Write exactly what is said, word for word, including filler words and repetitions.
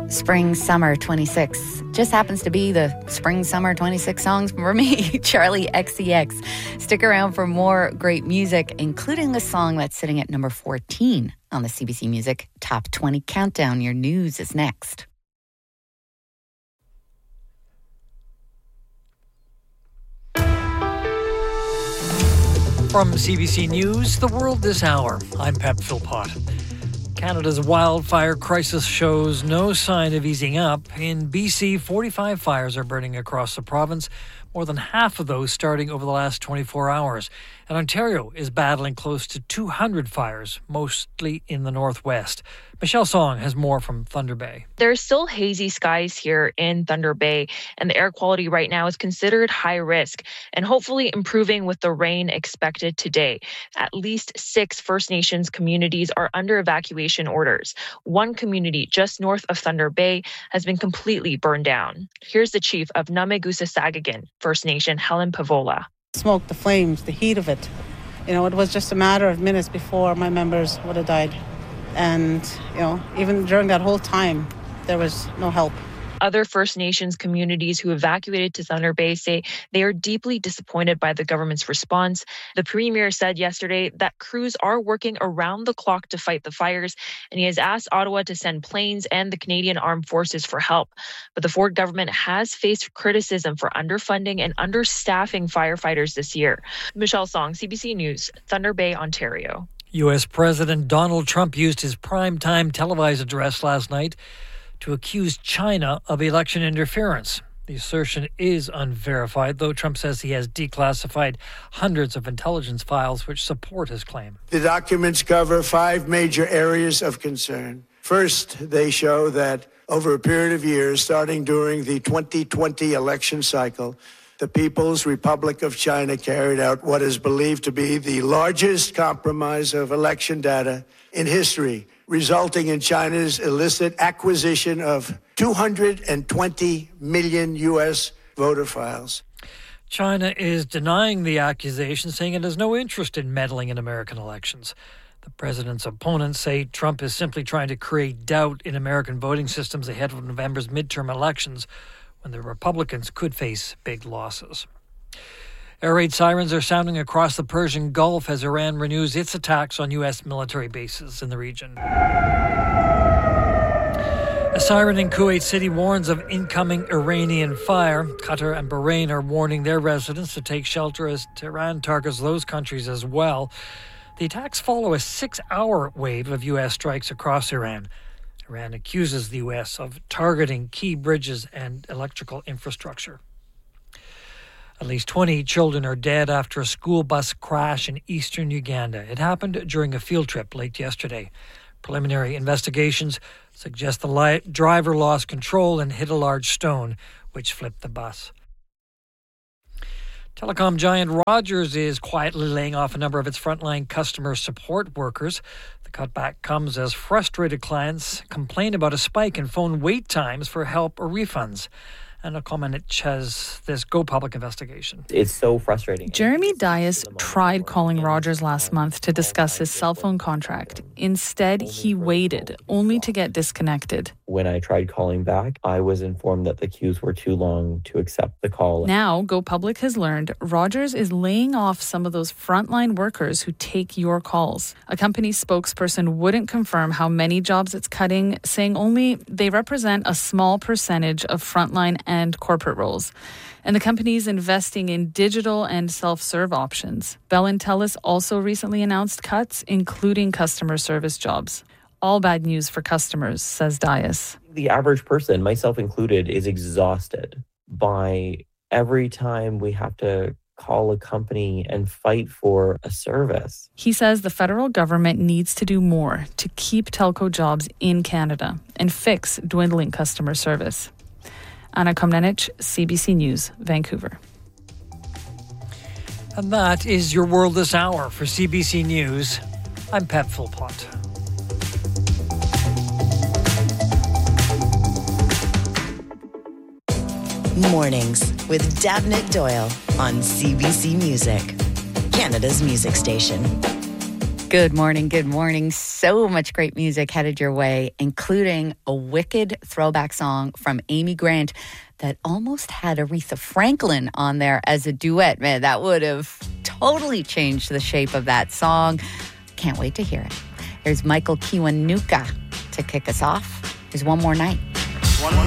Spring Summer twenty-six just happens to be the Spring Summer twenty-six songs for me, Charlie X C X. Stick around for more great music, including a song that's sitting at number fourteen on the C B C Music Top twenty Countdown. Your news is next. From C B C News, The World This Hour, I'm Pep Philpott. Canada's wildfire crisis shows no sign of easing up. In B C, forty-five fires are burning across the province, more than half of those starting over the last twenty-four hours. And Ontario is battling close to two hundred fires, mostly in the northwest. Michelle Song has more from Thunder Bay. There's still hazy skies here in Thunder Bay, and the air quality right now is considered high risk and hopefully improving with the rain expected today. At least six First Nations communities are under evacuation orders. One community just north of Thunder Bay has been completely burned down. Here's the chief of Namegusa-Sagagan First Nation, Helen Pavola. Smoke, the flames, the heat of it. You know, it was just a matter of minutes before my members would have died. And, you know, even during that whole time, there was no help. Other First Nations communities who evacuated to Thunder Bay say they are deeply disappointed by the government's response. The Premier said yesterday that crews are working around the clock to fight the fires, and he has asked Ottawa to send planes and the Canadian Armed Forces for help. But the Ford government has faced criticism for underfunding and understaffing firefighters this year. Michelle Song, C B C News, Thunder Bay, Ontario. U S President Donald Trump used his primetime televised address last night to accuse China of election interference. The assertion is unverified, though Trump says he has declassified hundreds of intelligence files which support his claim. The documents cover five major areas of concern. First, they show that over a period of years, starting during the twenty twenty election cycle, the People's Republic of China carried out what is believed to be the largest compromise of election data in history, resulting in China's illicit acquisition of two hundred twenty million U S voter files. China is denying the accusation, saying it has no interest in meddling in American elections. The president's opponents say Trump is simply trying to create doubt in American voting systems ahead of November's midterm elections, when the Republicans could face big losses. Air raid sirens are sounding across the Persian Gulf as Iran renews its attacks on U S military bases in the region. A siren in Kuwait City warns of incoming Iranian fire. Qatar and Bahrain are warning their residents to take shelter as Tehran targets those countries as well. The attacks follow a six-hour wave of U S strikes across Iran. Iran accuses the U S of targeting key bridges and electrical infrastructure. At least twenty children are dead after a school bus crash in eastern Uganda. It happened during a field trip late yesterday. Preliminary investigations suggest the li- driver lost control and hit a large stone, which flipped the bus. Telecom giant Rogers is quietly laying off a number of its frontline customer support workers. The cutback comes as frustrated clients complain about a spike in phone wait times for help or refunds. Anna Komenich has this Go Public investigation. It's so frustrating. Jeremy Dias tried calling Rogers last month to discuss his cell phone contract. Instead, he waited, only to get disconnected. When I tried calling back, I was informed that the queues were too long to accept the call. Now, Go Public has learned Rogers is laying off some of those frontline workers who take your calls. A company spokesperson wouldn't confirm how many jobs it's cutting, saying only they represent a small percentage of frontline and corporate roles. And the company is investing in digital and self-serve options. Bell and Telus also recently announced cuts, including customer service jobs. All bad news for customers, says Dias. The average person, myself included, is exhausted by every time we have to call a company and fight for a service. He says the federal government needs to do more to keep telco jobs in Canada and fix dwindling customer service. Anna Komnenich, C B C News, Vancouver. And that is your World This Hour for C B C News. I'm Pep Philpott. Mornings with Davnik Doyle on C B C Music, Canada's music station. Good morning, good morning. So much great music headed your way, including a wicked throwback song from Amy Grant that almost had Aretha Franklin on there as a duet. Man, that would have totally changed the shape of that song. Can't wait to hear it. Here's Michael Kiwanuka to kick us off. Here's One More Night. One more